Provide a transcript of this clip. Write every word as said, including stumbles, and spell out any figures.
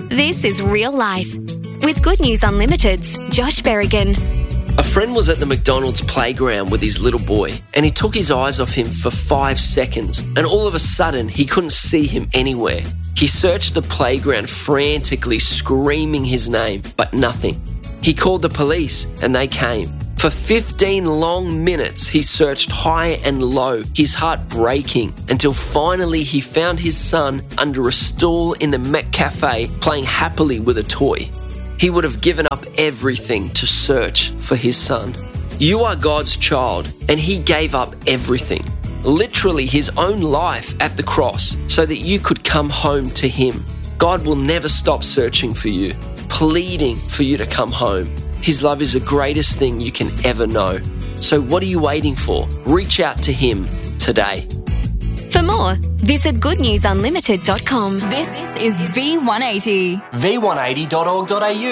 This is Real Life with Good News Unlimited's Josh Berrigan. A friend was at the McDonald's playground with his little boy, and he took his eyes off him for five seconds, and all of a sudden he couldn't see him anywhere. He searched the playground frantically, screaming his name, but nothing. He called the police, and they came. For fifteen long minutes, he searched high and low, his heart breaking, until finally he found his son under a stool in the McCafe playing happily with a toy. He would have given up everything to search for his son. You are God's child, and he gave up everything, literally his own life at the cross, so that you could come home to him. God will never stop searching for you, pleading for you to come home. His love is the greatest thing you can ever know. So what are you waiting for? Reach out to him today. For more, visit good news unlimited dot com. This is V one eighty. v one eighty dot org dot a u